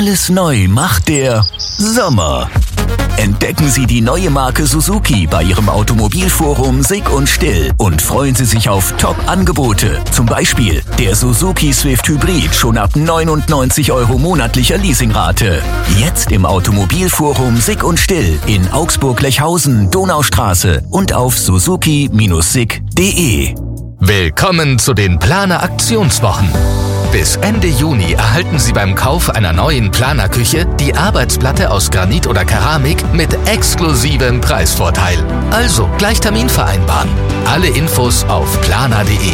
Alles neu macht der Sommer. Entdecken Sie die neue Marke Suzuki bei Ihrem Automobilforum Sick und Still und freuen Sie sich auf Top-Angebote. Zum Beispiel der Suzuki Swift Hybrid schon ab 99 € monatlicher Leasingrate. Jetzt im Automobilforum Sick und Still in Augsburg-Lechhausen, Donaustraße und auf suzuki-sick.de. Willkommen zu den Planer Aktionswochen. Bis Ende Juni erhalten Sie beim Kauf einer neuen Planerküche die Arbeitsplatte aus Granit oder Keramik mit exklusivem Preisvorteil. Also gleich Termin vereinbaren. Alle Infos auf planer.de.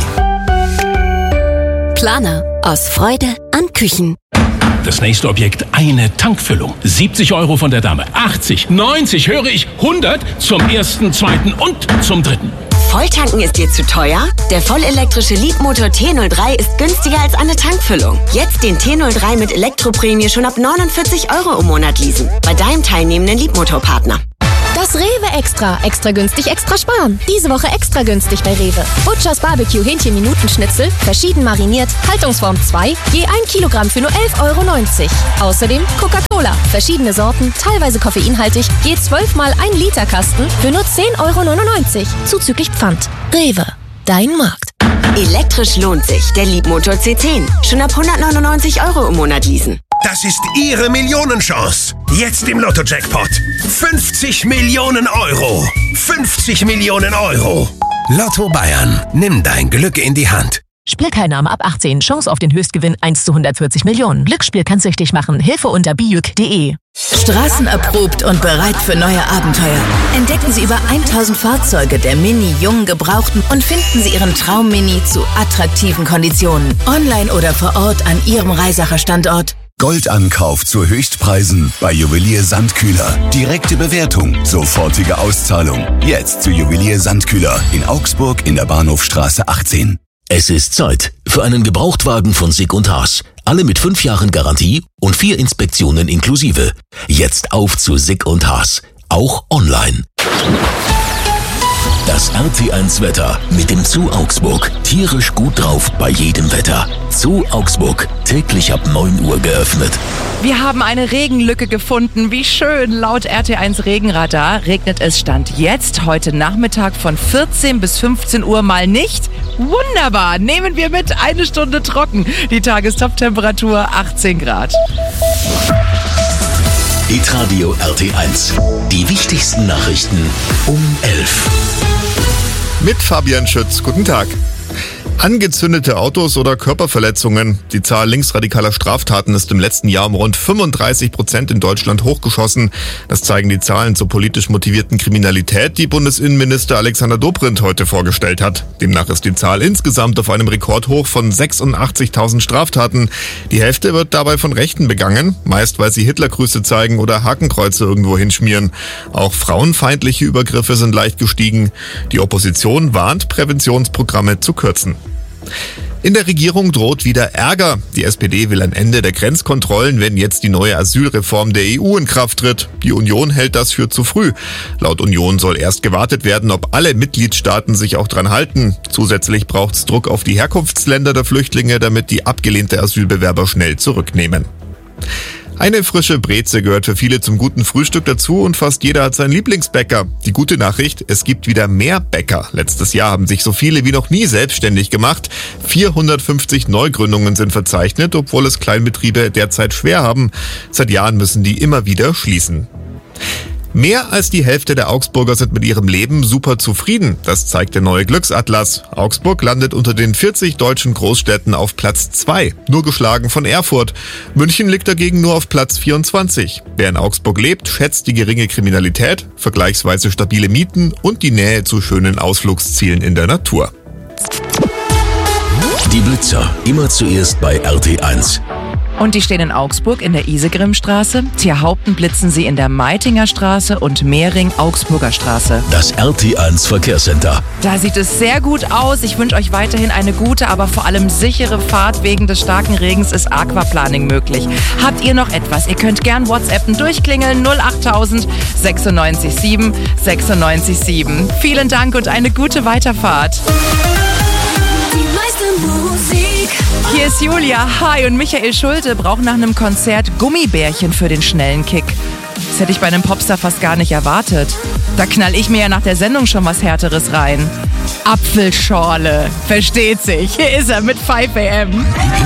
Planer. Aus Freude an Küchen. Das nächste Objekt, eine Tankfüllung. 70 € von der Dame, 80, 90, höre ich, 100 zum ersten, zweiten und zum dritten. Volltanken ist dir zu teuer? Der vollelektrische Leadmotor T03 ist günstiger als eine Tankfüllung. Jetzt den T03 mit Elektroprämie schon ab 49 € im Monat leasen. Bei deinem teilnehmenden Leadmotorpartner. Das Rewe Extra. Extra günstig, extra sparen. Diese Woche extra günstig bei Rewe. Butchers Barbecue Hähnchen-Minutenschnitzel, verschieden mariniert, Haltungsform 2, je 1 Kilogramm für nur 11,90 €. Außerdem Coca-Cola, verschiedene Sorten, teilweise koffeinhaltig, je 12 mal 1 Liter Kasten für nur 10,99 €, zuzüglich Pfand. Rewe, dein Markt. Elektrisch lohnt sich. Der Leadmotor C10. Schon ab 199 € im Monat leasen. Das ist Ihre Millionenchance. Jetzt im Lotto-Jackpot. 50 Millionen €. 50 Millionen €. Lotto Bayern. Nimm dein Glück in die Hand. Spielteilnahme ab 18. Chance auf den Höchstgewinn 1 zu 140 Millionen. Glücksspiel kann süchtig machen. Hilfe unter bijuk.de. Straßenerprobt und bereit für neue Abenteuer. Entdecken Sie über 1000 Fahrzeuge der Mini Jung Gebrauchten und finden Sie Ihren Traum-Mini zu attraktiven Konditionen. Online oder vor Ort an Ihrem Reisacher Standort. Goldankauf zu Höchstpreisen bei Juwelier Sandkühler. Direkte Bewertung, sofortige Auszahlung. Jetzt zu Juwelier Sandkühler in Augsburg in der Bahnhofstraße 18. Es ist Zeit für einen Gebrauchtwagen von Sick und Haas. Alle mit 5 Jahren Garantie und 4 Inspektionen inklusive. Jetzt auf zu Sick und Haas. Auch online. Das RT1 Wetter mit dem Zoo Augsburg. Tierisch gut drauf bei jedem Wetter. Zoo Augsburg. Täglich ab 9 Uhr geöffnet. Wir haben eine Regenlücke gefunden. Wie schön. Laut RT1 Regenradar regnet es Stand jetzt heute Nachmittag von 14 bis 15 Uhr mal nicht. Wunderbar. Nehmen wir mit. 1 Stunde trocken. Die Tagestoptemperatur 18 Grad. Hitradio RT1. Die wichtigsten Nachrichten um 11. Mit Fabian Schütz. Guten Tag. Angezündete Autos oder Körperverletzungen. Die Zahl linksradikaler Straftaten ist im letzten Jahr um rund 35% in Deutschland hochgeschossen. Das zeigen die Zahlen zur politisch motivierten Kriminalität, die Bundesinnenminister Alexander Dobrindt heute vorgestellt hat. Demnach ist die Zahl insgesamt auf einem Rekordhoch von 86.000 Straftaten. Die Hälfte wird dabei von Rechten begangen, meist weil sie Hitlergrüße zeigen oder Hakenkreuze irgendwo hinschmieren. Auch frauenfeindliche Übergriffe sind leicht gestiegen. Die Opposition warnt, Präventionsprogramme zu kürzen. In der Regierung droht wieder Ärger. Die SPD will ein Ende der Grenzkontrollen, wenn jetzt die neue Asylreform der EU in Kraft tritt. Die Union hält das für zu früh. Laut Union soll erst gewartet werden, ob alle Mitgliedstaaten sich auch dran halten. Zusätzlich braucht es Druck auf die Herkunftsländer der Flüchtlinge, damit die abgelehnte Asylbewerber schnell zurücknehmen. Eine frische Breze gehört für viele zum guten Frühstück dazu und fast jeder hat seinen Lieblingsbäcker. Die gute Nachricht, es gibt wieder mehr Bäcker. Letztes Jahr haben sich so viele wie noch nie selbstständig gemacht. 450 Neugründungen sind verzeichnet, obwohl es Kleinbetriebe derzeit schwer haben. Seit Jahren müssen die immer wieder schließen. Mehr als die Hälfte der Augsburger sind mit ihrem Leben super zufrieden. Das zeigt der neue Glücksatlas. Augsburg landet unter den 40 deutschen Großstädten auf Platz 2, nur geschlagen von Erfurt. München liegt dagegen nur auf Platz 24. Wer in Augsburg lebt, schätzt die geringe Kriminalität, vergleichsweise stabile Mieten und die Nähe zu schönen Ausflugszielen in der Natur. Die Blitzer, immer zuerst bei RT1. Und die stehen in Augsburg in der Isegrimstraße. Tierhaupten blitzen sie in der Meitinger Straße und Mehring Augsburger Straße. Das RT1 Verkehrscenter. Da sieht es sehr gut aus. Ich wünsche euch weiterhin eine gute, aber vor allem sichere Fahrt. Wegen des starken Regens ist Aquaplaning möglich. Habt ihr noch etwas? Ihr könnt gern WhatsAppen durchklingeln 08000 96 7 96 7. Vielen Dank und eine gute Weiterfahrt. Die Meiste Musik. Hier ist Julia. Hi, und Michael Schulte braucht nach einem Konzert Gummibärchen für den schnellen Kick. Das hätte ich bei einem Popstar fast gar nicht erwartet. Da knall ich mir ja nach der Sendung schon was Härteres rein. Apfelschorle. Versteht sich. Hier ist er mit 5 AM.